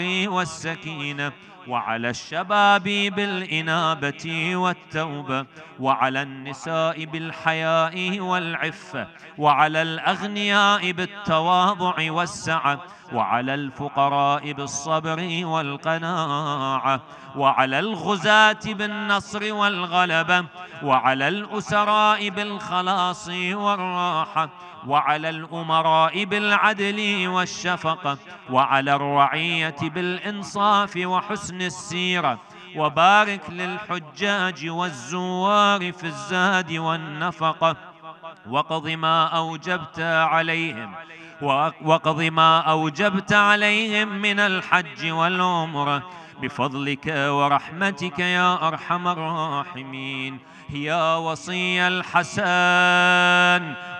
والسكينة، وعلى الشباب بالإنابة والتوبة، وعلى النساء بالحياء والعفة، وعلى الأغنياء بالتواضع والسعة، وعلى الفقراء بالصبر والقناعة، وعلى الغزاة بالنصر والغلبة، وعلى الأسراء بالخلاص والراحة، وعلى الأمراء بالعدل والشفقة، وعلى الرعية بالإنصاف وحسن السيرة. وبارك للحجاج والزوار في الزاد والنفقة، وقض ما أوجبت عليهم من الحج والعمرة بفضلك ورحمتك يا أرحم الراحمين. يا وصي الحسن